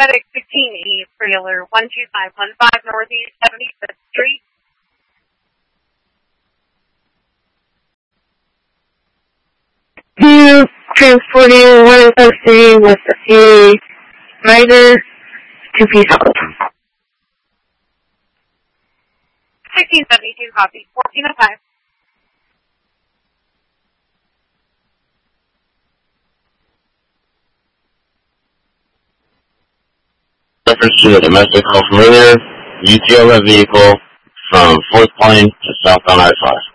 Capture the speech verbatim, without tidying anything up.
FedEx fifteen E trailer one two five one five Northeast seventy-fifth Street. You transporting one of those three with a rider to Peace House. sixteen seventy-two copy, fourteen oh five. Reference to a domestic call from earlier, U T O that vehicle from fourth Plain to southbound I five.